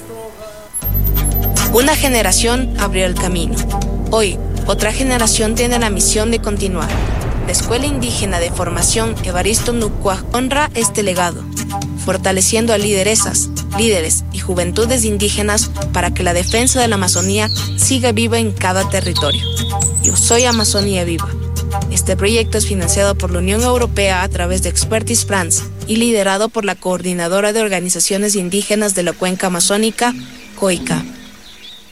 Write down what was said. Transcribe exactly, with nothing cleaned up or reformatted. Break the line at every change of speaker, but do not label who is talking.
Una generación abrió el camino. Hoy, otra generación tiene la misión de continuar. La Escuela Indígena de Formación Evaristo Nucuaj honra este legado, fortaleciendo a lideresas, líderes y juventudes indígenas para que la defensa de la Amazonía siga viva en cada territorio. Yo soy Amazonía Viva. Este proyecto es financiado por la Unión Europea a través de Expertise France y liderado por la Coordinadora de Organizaciones Indígenas de la Cuenca Amazónica, COICA.